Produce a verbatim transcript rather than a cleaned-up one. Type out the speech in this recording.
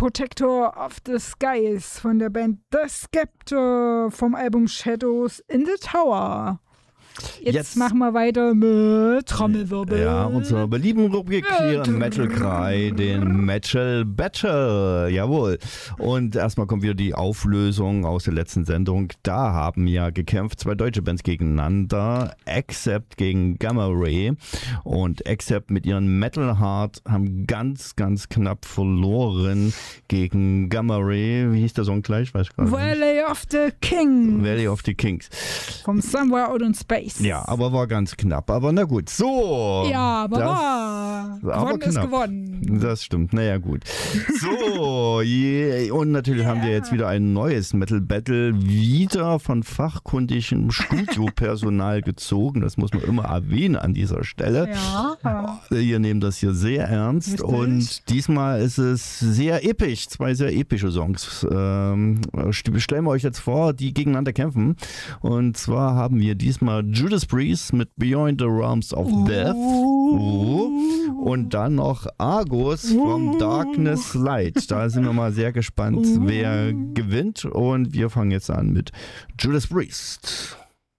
Protector of the Skies von der Band The Skeptor vom Album Shadows in the Tower. Jetzt, Jetzt machen wir weiter mit Trommelwirbel. Ja, unserer beliebten Rubrik hier im Metal Cry, den Metal Battle. Jawohl. Und erstmal kommt wieder die Auflösung aus der letzten Sendung. Da haben ja gekämpft zwei deutsche Bands gegeneinander. Accept gegen Gamma Ray. Und Accept mit ihren Metal Heart haben ganz, ganz knapp verloren gegen Gamma Ray. Wie hieß der Song gleich? Weiß ich gar nicht. Valley of the Kings. Valley of the Kings. Vom Somewhere Out in Space. Ja, aber war ganz knapp. Aber na gut, so. Ja, aber war. Gewonnen ist gewonnen. Das stimmt, naja gut. So, yeah. Und natürlich yeah. haben wir jetzt wieder ein neues Metal Battle, wieder von fachkundigem Studiopersonal gezogen. Das muss man immer erwähnen an dieser Stelle. Ja. Wir nehmen das hier sehr ernst. Richtig. Und diesmal ist es sehr episch, zwei sehr epische Songs. Ähm, stellen wir euch jetzt vor, die gegeneinander kämpfen. Und zwar haben wir diesmal Judas Priest mit Beyond the Realms of Death. Uh. Und dann noch Argus from Darkness Light. Da sind wir mal sehr gespannt, wer gewinnt. Und wir fangen jetzt an mit Judas Priest.